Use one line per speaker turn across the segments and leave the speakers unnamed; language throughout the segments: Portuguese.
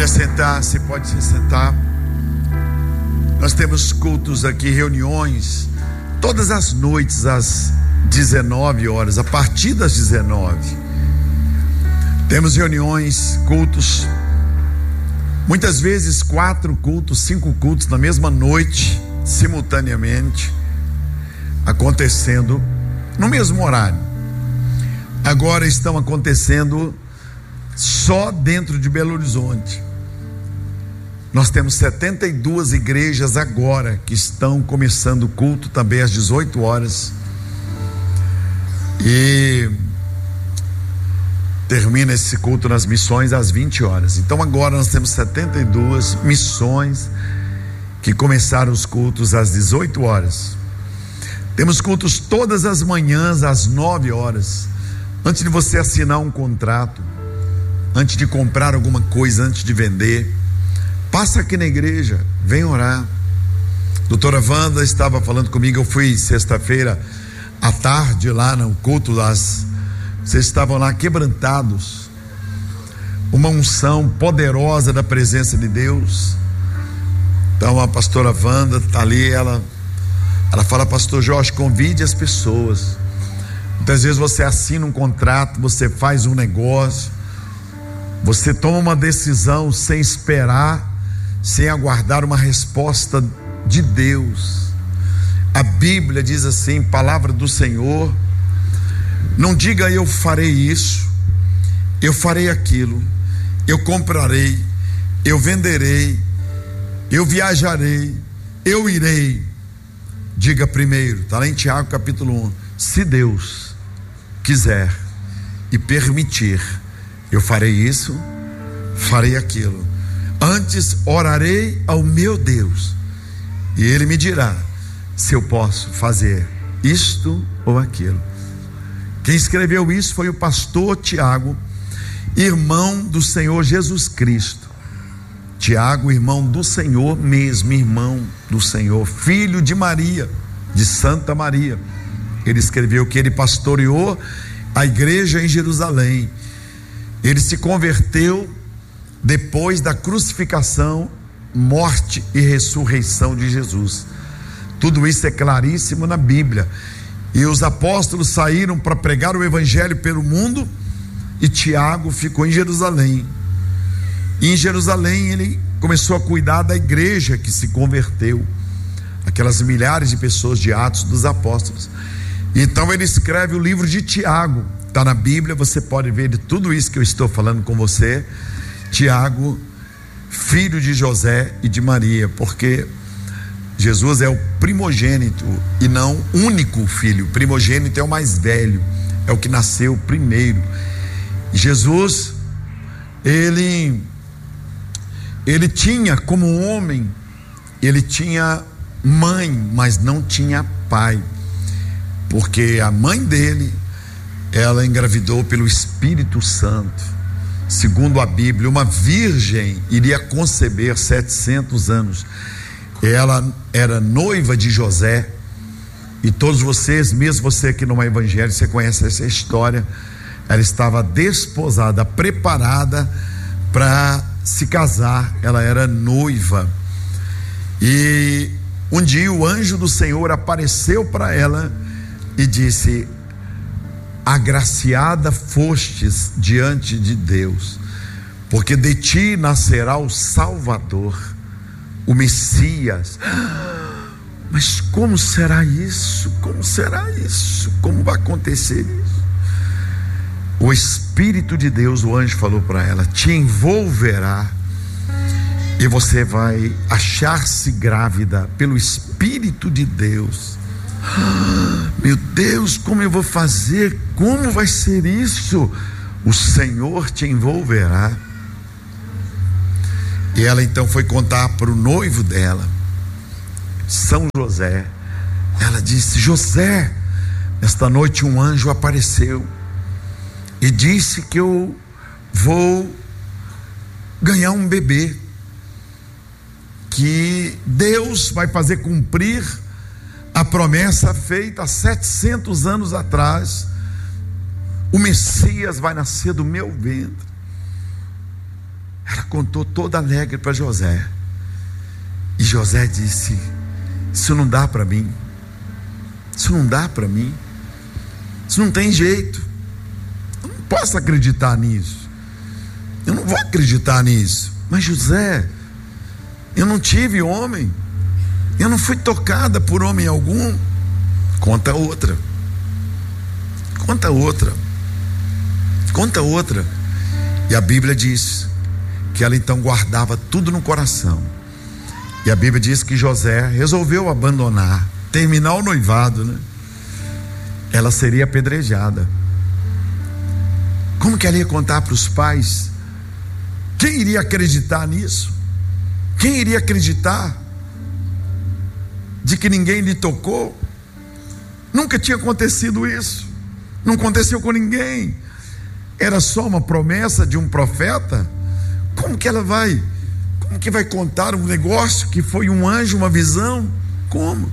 Pode assentar, você pode se sentar. Nós temos cultos aqui, reuniões, todas as noites às 19 horas, a partir das 19. Temos reuniões, cultos, muitas vezes 4 cultos, 5 cultos na mesma noite, simultaneamente, acontecendo no mesmo horário. Agora estão acontecendo só dentro de Belo Horizonte. Nós temos 72 igrejas agora que estão começando o culto também às 18 horas. E termina esse culto nas missões às 20 horas. Então agora nós temos 72 missões que começaram os cultos às 18 horas. Temos cultos todas as manhãs às 9 horas. Antes de você assinar um contrato, antes de comprar alguma coisa, antes de vender, passa aqui na igreja, vem orar. Doutora Wanda estava falando comigo, eu fui sexta-feira à tarde lá no culto, vocês estavam lá quebrantados, uma unção poderosa da presença de Deus. Então a pastora Wanda está ali, ela fala: pastor Jorge, convide as pessoas. Muitas vezes você assina um contrato, você faz um negócio, você toma uma decisão sem esperar, sem aguardar uma resposta de Deus. A Bíblia diz assim, palavra do Senhor: não diga eu farei isso, eu farei aquilo, eu comprarei, eu venderei, eu viajarei, eu irei. Diga primeiro, está lá em Tiago capítulo 1, se Deus quiser e permitir, eu farei isso, farei aquilo. Antes orarei ao meu Deus e Ele me dirá se eu posso fazer isto ou aquilo. Quem escreveu isso foi o pastor Tiago, irmão do Senhor Jesus Cristo. Tiago, irmão do Senhor mesmo, irmão do Senhor, filho de Maria, de Santa Maria. Ele escreveu que ele pastoreou a igreja em Jerusalém. Ele se converteu depois da crucificação, morte e ressurreição de Jesus. Tudo isso é claríssimo na Bíblia. E os apóstolos saíram para pregar o evangelho pelo mundo, e Tiago ficou em Jerusalém. E em Jerusalém ele começou a cuidar da igreja que se converteu, aquelas milhares de pessoas de Atos dos Apóstolos. Então ele escreve o livro de Tiago, está na Bíblia, você pode ver de tudo isso que eu estou falando com você. Tiago, filho de José e de Maria, porque Jesus é o primogênito e não único filho. O primogênito é o mais velho, é o que nasceu primeiro. Jesus, ele tinha como homem, ele tinha mãe, mas não tinha pai, porque a mãe dele, ela engravidou pelo Espírito Santo. Segundo a Bíblia, uma virgem iria conceber 700 anos. Ela era noiva de José, e todos vocês, mesmo você que não é evangélico, você conhece essa história. Ela estava desposada, preparada para se casar, ela era noiva. E um dia o anjo do Senhor apareceu para ela e disse: agraciada fostes diante de Deus, porque de ti nascerá o Salvador, o Messias. Mas como será isso? Como será isso? Como vai acontecer isso? O Espírito de Deus, o anjo falou para ela, te envolverá, e você vai achar-se grávida pelo Espírito de Deus. Meu Deus, como eu vou fazer? Como vai ser isso? O Senhor te envolverá. E ela então foi contar para o noivo dela, São José. Ela disse: José, esta noite um anjo apareceu e disse que eu vou ganhar um bebê, que Deus vai fazer cumprir a promessa feita há 700 anos atrás. O Messias vai nascer do meu ventre. Ela contou toda alegre para José. E José disse: isso não dá para mim. Isso não dá para mim. Isso não tem jeito. Eu não posso acreditar nisso. Eu não vou acreditar nisso. Mas José, eu não tive homem. Eu não fui tocada por homem algum. Conta outra. Conta outra. Conta outra. E a Bíblia diz que ela então guardava tudo no coração. E a Bíblia diz que José resolveu abandonar, terminar o noivado, né? Ela seria apedrejada. Como que ela ia contar para os pais? Quem iria acreditar nisso? Quem iria acreditar de que ninguém lhe tocou? Nunca tinha acontecido isso. Não aconteceu com ninguém. Era só uma promessa de um profeta. Como que ela vai? Como que vai contar um negócio que foi um anjo, uma visão? Como?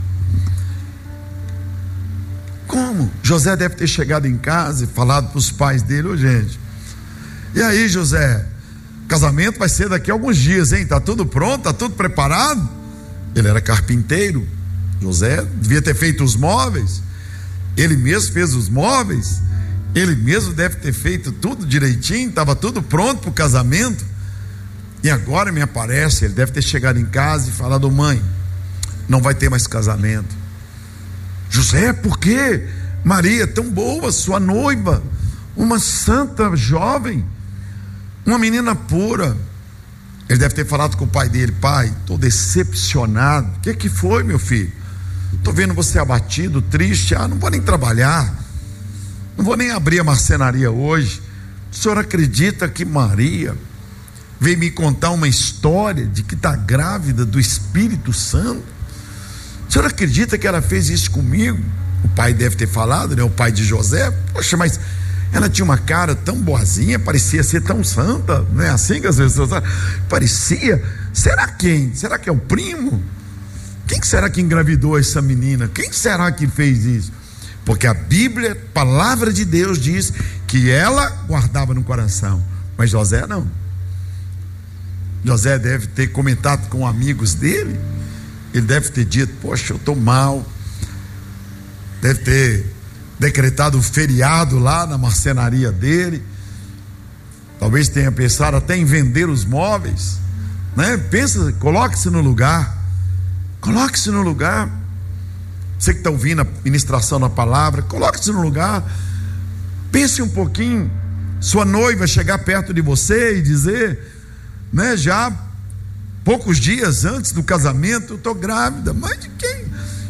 Como? José deve ter chegado em casa e falado para os pais dele: ô gente, e aí, José, o casamento vai ser daqui a alguns dias, hein? Tá tudo pronto? Tá tudo preparado? Ele era carpinteiro. José devia ter feito os móveis. Ele mesmo fez os móveis. Ele mesmo deve ter feito tudo direitinho. Estava tudo pronto para o casamento. E agora me aparece, ele deve ter chegado em casa e falado: mãe, não vai ter mais casamento. José, por quê? Maria, tão boa, sua noiva, uma santa jovem, uma menina pura. Ele deve ter falado com o pai dele: pai, estou decepcionado. O que foi, meu filho? Estou vendo você abatido, triste. Não vou nem trabalhar, não vou nem abrir a marcenaria hoje. O senhor acredita que Maria veio me contar uma história de que está grávida do Espírito Santo? O senhor acredita que ela fez isso comigo? O pai deve ter falado, né? O pai de José: poxa, mas ela tinha uma cara tão boazinha, parecia ser tão santa, não é assim que as pessoas parecia? Será quem? Será que é o primo? Quem será que engravidou essa menina? Quem será que fez isso? Porque a Bíblia, palavra de Deus, diz que ela guardava no coração, mas José não. José deve ter comentado com amigos dele. Ele deve ter dito: poxa, eu estou mal. Deve ter decretado um feriado lá na marcenaria dele. Talvez tenha pensado até em vender os móveis, né? Pensa, coloque-se no lugar. Coloque-se no lugar. Você que está ouvindo a ministração da palavra, coloque-se no lugar. Pense um pouquinho. Sua noiva chegar perto de você e dizer, né, já poucos dias antes do casamento: eu estou grávida. Mas de quem?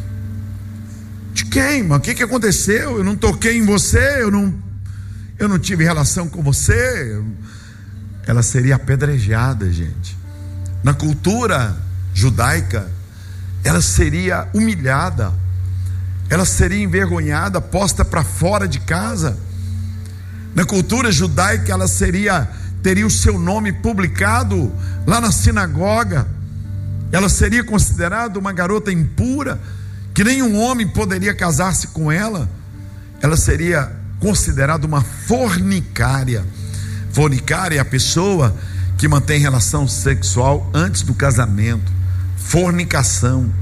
De quem? Mas o que aconteceu? Eu não toquei em você, eu não tive relação com você. Ela seria apedrejada, gente. Na cultura judaica, ela seria humilhada, ela seria envergonhada, posta para fora de casa. Na cultura judaica, ela teria o seu nome publicado lá na sinagoga. Ela seria considerada uma garota impura, que nenhum homem poderia casar-se com ela. Ela seria considerada uma fornicária. Fornicária é a pessoa que mantém relação sexual antes do casamento. Fornicação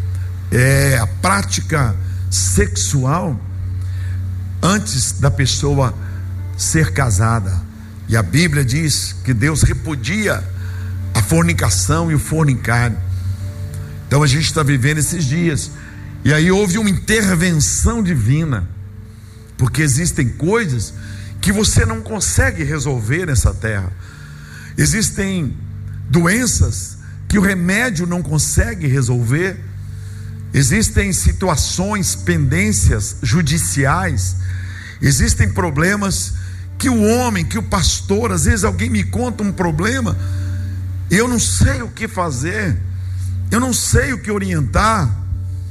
é a prática sexual antes da pessoa ser casada. E a Bíblia diz que Deus repudia a fornicação e o fornicário. Então a gente está vivendo esses dias, e aí houve uma intervenção divina, porque existem coisas que você não consegue resolver nessa terra. Existem doenças que o remédio não consegue resolver. Existem situações, pendências judiciais. Existem problemas que o homem, que o pastor, às vezes alguém me conta um problema, eu não sei o que fazer, eu não sei o que orientar.